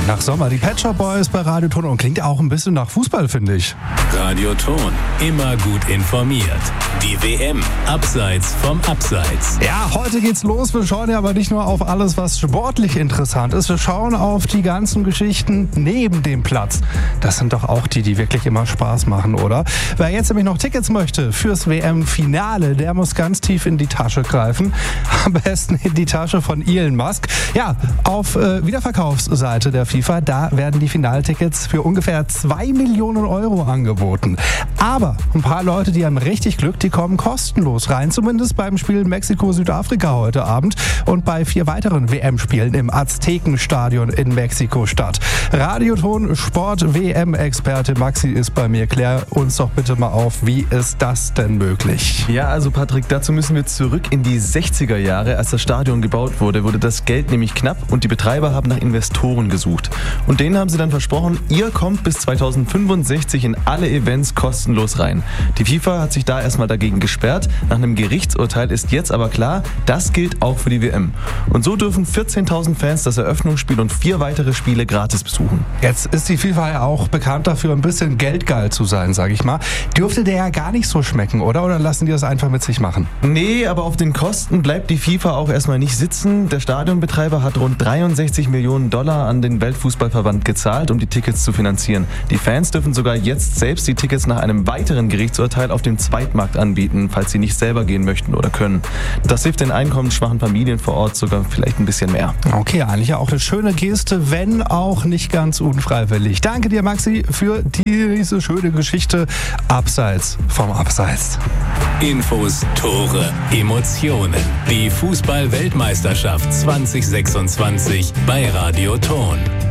nach Sommer. Die Pet Shop Boys bei Radio Ton und klingt auch ein bisschen nach Fußball, finde ich. Radio Ton, immer gut informiert. Die WM, abseits vom Abseits. Ja, heute geht's los. Wir schauen ja aber nicht nur auf alles, was sportlich interessant ist. Wir schauen auf die ganzen Geschichten neben dem Platz. Das sind doch auch die wirklich immer Spaß machen, oder? Wer jetzt nämlich noch Tickets möchte fürs WM-Finale, der muss ganz tief in die Tasche greifen. Am besten in die Tasche von Elon Musk. Ja, auf Wiederverkaufsseite der FIFA, da werden die Finaltickets für ungefähr 2 Millionen Euro angeboten. Aber ein paar Leute, die haben richtig Glück, die kommen kostenlos rein. Zumindest beim Spiel Mexiko-Südafrika heute Abend und bei 4 weiteren WM-Spielen im Aztekenstadion in Mexiko-Stadt. Radioton Sport-WM-Experte Maxi ist bei mir. Klär uns doch bitte mal auf, wie ist das denn möglich? Ja, also Patrick, dazu müssen wir zurück in die 60er Jahre. Als das Stadion gebaut wurde, wurde das Geld nämlich knapp und die Betreiber haben nach Investoren gesucht. Und denen haben sie dann versprochen, ihr kommt bis 2065 in alle Events kostenlos rein. Die FIFA hat sich da erstmal dagegen gesperrt. Nach einem Gerichtsurteil ist jetzt aber klar, das gilt auch für die WM. Und so dürfen 14.000 Fans das Eröffnungsspiel und 4 weitere Spiele gratis besuchen. Jetzt ist die FIFA ja auch bekannt dafür, ein bisschen geldgeil zu sein, sag ich mal. Dürfte der ja gar nicht so schmecken, oder? Oder lassen die das einfach mit sich machen? Nee, aber auf den Kosten bleibt die FIFA auch erstmal nicht sitzen. Der Stadionbetreiber hat rund 63 Millionen Dollar an den Weltfußballverband gezahlt, um die Tickets zu finanzieren. Die Fans dürfen sogar jetzt selbst die Tickets nach einem weiteren Gerichtsurteil auf dem Zweitmarkt anbieten, falls sie nicht selber gehen möchten oder können. Das hilft den einkommensschwachen Familien vor Ort sogar vielleicht ein bisschen mehr. Okay, eigentlich ja auch eine schöne Geste, wenn auch nicht ganz unfreiwillig. Danke dir, Maxi, für diese schöne Geschichte abseits vom Abseits. Infos, Tore, Emotionen. Die Fußball-Weltmeisterschaft 2026 bei Radio Ton.